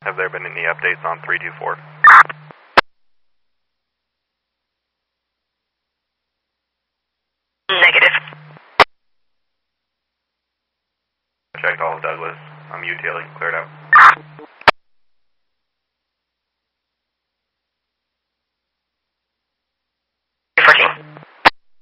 Have there been any updates on 324? Negative. Checked all of Douglas. UTL cleared out.